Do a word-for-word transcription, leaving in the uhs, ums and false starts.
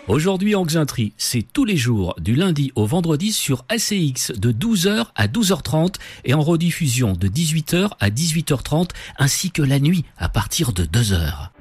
Aujourd'hui en Xainterie, c'est tous les jours du lundi au vendredi sur A C X de douze heures à douze heures trente et en rediffusion de dix-huit heures à dix-huit heures trente ainsi que la nuit à partir de deux heures.